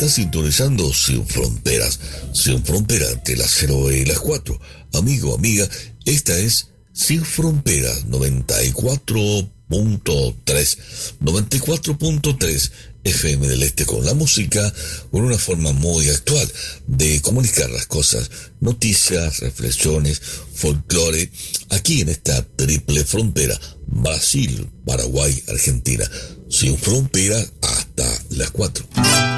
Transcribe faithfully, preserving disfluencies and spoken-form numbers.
Está sintonizando Sin Fronteras, Sin Fronteras entre las cero y las cuatro. Amigo, amiga, esta es Sin Fronteras noventa y cuatro punto tres, noventa y cuatro punto tres F M del Este, con la música, con una forma muy actual de comunicar las cosas, noticias, reflexiones, folclore, aquí en esta triple frontera, Brasil, Paraguay, Argentina, Sin Frontera hasta las cuatro.